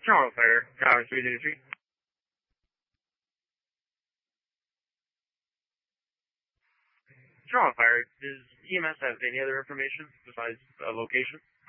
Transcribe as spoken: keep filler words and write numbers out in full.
Charles Fire, Tower three zero three. Charles Fire, does E M S have any other information besides a location?